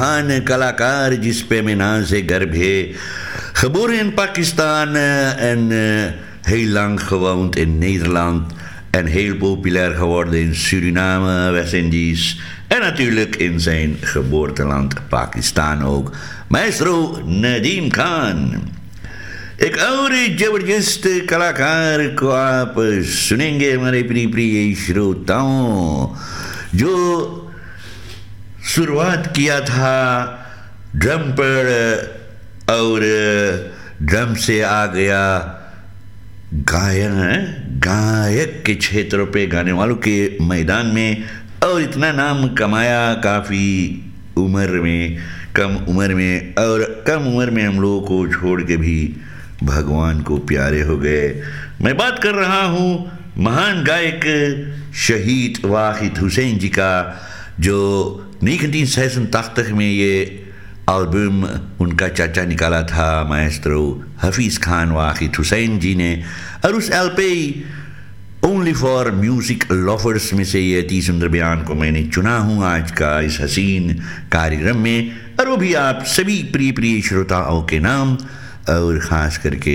महान कलाकार जिस पे में naam se garb है. Geboren in Pakistan en heel lang gewoond in Nederland en heel populair geworden in Suriname, West-Indies en natuurlijk in zijn geboorteland Pakistan ook. Maestro Nadeem Khan. एक और जबरदस्त कलाकार को आप सुनेंगे हमारे प्रिय श्रोताओं, जो शुरुआत किया था ड्रम पर और ड्रम से आ गया गायक के क्षेत्र पे, गाने वालों के मैदान में, और इतना नाम कमाया काफ़ी कम उम्र में, और कम उम्र में हम लोगों को छोड़ के भी भगवान को प्यारे हो गए. मैं बात कर रहा हूँ महान गायक शहीद वाहिद हुसैन जी का, जो 1986 में ये एल्बम उनका चाचा निकाला था, माएस्ट्रो हफीज़ खान वाहिद हुसैन जी ने. और उस LP only for music lovers में से ये 30 सुंदर बयान को मैंने चुना हूँ आज का इस हसीन कार्यक्रम में, और वो भी आप सभी प्रिय श्रोताओं के नाम, और ख़ास करके